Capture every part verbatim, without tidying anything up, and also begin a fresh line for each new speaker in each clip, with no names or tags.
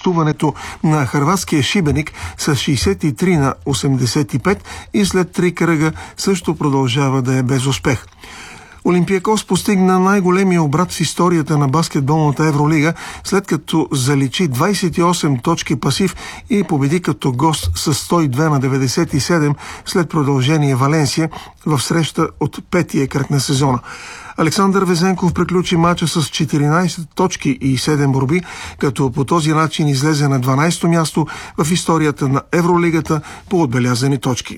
гостуването на хърватския Шибеник с шейсет и три на осемдесет и пет и след три кръга също продължава да е без успех. Олимпиакос постигна най-големия обрат в историята на баскетболната Евролига, след като заличи двайсет и осем точки пасив и победи като гост с сто и две на деветдесет и седем след продължение Валенсия в среща от петия кръг на сезона. Александър Везенков приключи мача с четиринайсет точки и седем борби, като по този начин излезе на дванайсето място в историята на Евролигата по отбелязани точки.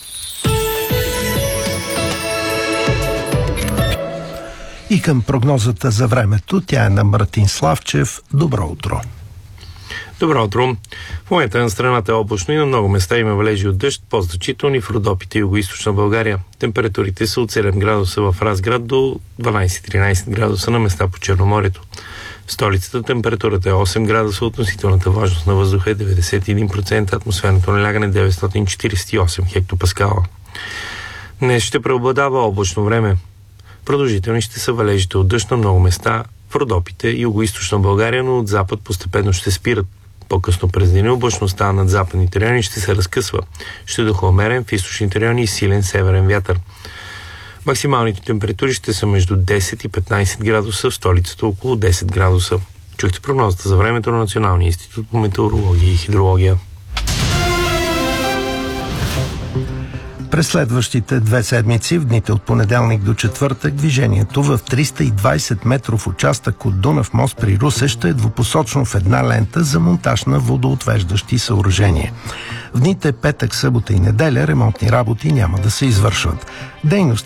И към прогнозата за времето, тя е на Мартин Славчев. Добро утро!
Добро утро! В момента на страната е облачно и на много места има валежи от дъжд, по-значителни в Родопите и Югоизточна България. Температурите са от седем градуса в Разград до дванайсет-тринайсет градуса на места по Черноморието. В столицата температурата е осем градуса, относителната влажност на въздуха е деветдесет и един процента, атмосферното налягане деветстотин четирийсет и осем хектопаскала. Днес ще преобладава облачно време. Продължителни ще са валежите от дъжд на много места в Родопите и Югоизточна България, но от запад постепенно ще спират. По-късно през деня облачността над западните райони ще се разкъсва. Ще духа умерен в източните райони и силен северен вятър. Максималните температури ще са между десет и петнайсет градуса, в столицата около десет градуса. Чухте прогнозата за времето на Националния институт по метеорология и хидрология.
През следващите две седмици, в дните от понеделник до четвъртък, движението в триста и двайсет метров участък от Дунав мост при Русе ще е двупосочно в една лента за монтаж на водоотвеждащи съоръжения. В дните петък, събота и неделя ремонтни работи няма да се извършват. Дейности